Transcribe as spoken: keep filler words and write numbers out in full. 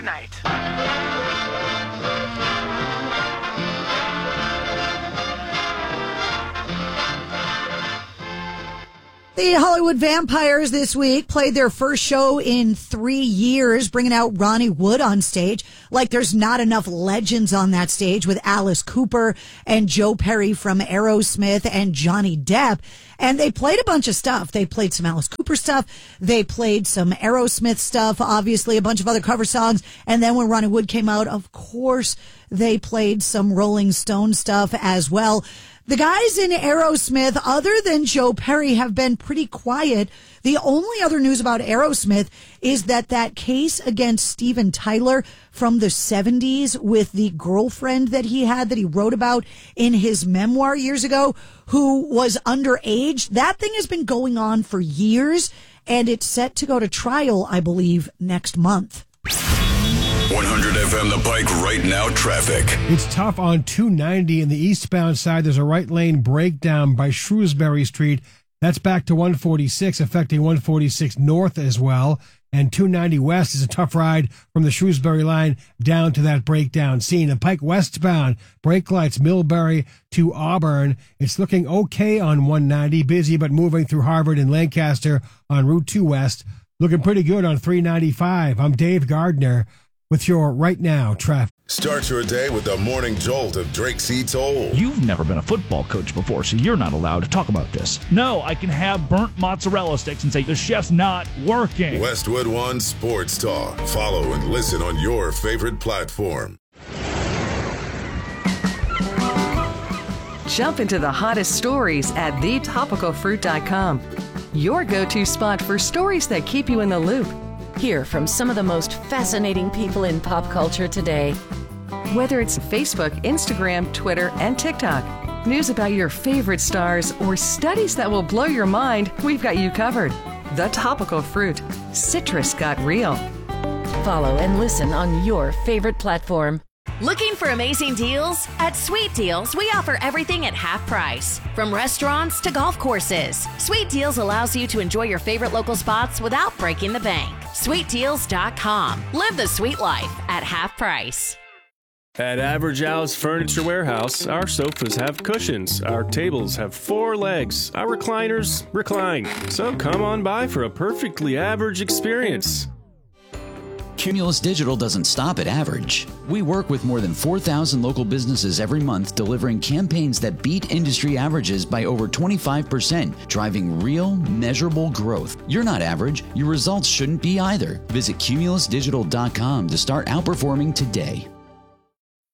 Good night. The Hollywood Vampires this week played their first show in three years, bringing out Ronnie Wood on stage. Like there's not enough legends on that stage with Alice Cooper and Joe Perry from Aerosmith and Johnny Depp. And they played a bunch of stuff. They played some Alice Cooper stuff. They played some Aerosmith stuff, obviously a bunch of other cover songs. And then when Ronnie Wood came out, of course, they played some Rolling Stone stuff as well. The guys in Aerosmith, other than Joe Perry, have been pretty quiet. The only other news about Aerosmith is that that case against Steven Tyler from the seventies with the girlfriend that he had that he wrote about in his memoir years ago, who was underage, that thing has been going on for years, and it's set to go to trial, I believe, next month. one hundred F M The Pike right now traffic. It's tough on two ninety in the eastbound side. There's a right lane breakdown by Shrewsbury Street. That's back to one forty-six, affecting one forty-six north as well. And two ninety west is a tough ride from the Shrewsbury line down to that breakdown scene. And Pike westbound, brake lights Millbury to Auburn. It's looking okay on one ninety, busy but moving through Harvard and Lancaster on Route two West. Looking pretty good on three ninety-five. I'm Dave Gardner with your Right Now traffic. Start your day with the morning jolt of Drake C. Toll. You've never been a football coach before, so you're not allowed to talk about this. No, I can have burnt mozzarella sticks and say the chef's not working. Westwood One Sports Talk. Follow and listen on your favorite platform. Jump into the hottest stories at the topical fruit dot com. Your go-to spot for stories that keep you in the loop. Hear from some of the most fascinating people in pop culture today. Whether it's Facebook, Instagram, Twitter, and TikTok, news about your favorite stars, or studies that will blow your mind, we've got you covered. The Topical Fruit. Citrus got real. Follow and listen on your favorite platform. Looking for amazing deals? At Sweet Deals, we offer everything at half price. From restaurants to golf courses, Sweet Deals allows you to enjoy your favorite local spots without breaking the bank. sweet deals dot com. Live the sweet life at half price. At Average Al's Furniture Warehouse, our sofas have cushions, our tables have four legs, our recliners recline. So come on by for a perfectly average experience. Cumulus Digital doesn't stop at average. We work with more than four thousand local businesses every month, delivering campaigns that beat industry averages by over twenty-five percent, driving real, measurable growth. You're not average. Your results shouldn't be either. Visit cumulus digital dot com to start outperforming today.